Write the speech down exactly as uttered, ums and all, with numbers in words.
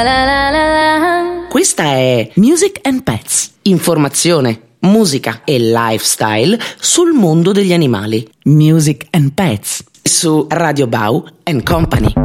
Questa è Music and Pets, informazione, musica e lifestyle sul mondo degli animali. Music and Pets su Radio Bau and Company.